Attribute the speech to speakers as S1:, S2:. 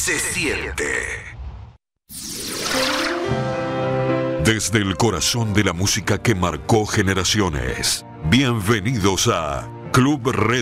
S1: se siente.
S2: Desde el corazón de la música que marcó generaciones, bienvenidos a Club Red.